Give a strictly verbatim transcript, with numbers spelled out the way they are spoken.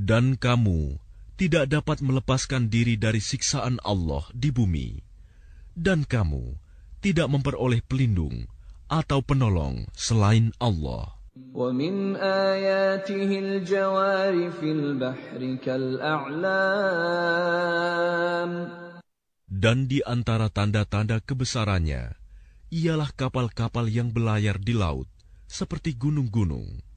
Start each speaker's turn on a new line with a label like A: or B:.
A: Dan kamu tidak dapat melepaskan diri dari siksaan Allah di bumi, dan kamu tidak memperoleh pelindung atau penolong selain Allah.
B: وَمِنْ آيَاتِهِ الْجَوَارِ فِي الْبَحْرِ كَالْأَعْلَامِ.
A: Dan di antara tanda-tanda kebesarannya ialah kapal-kapal yang belayar di laut seperti gunung-gunung.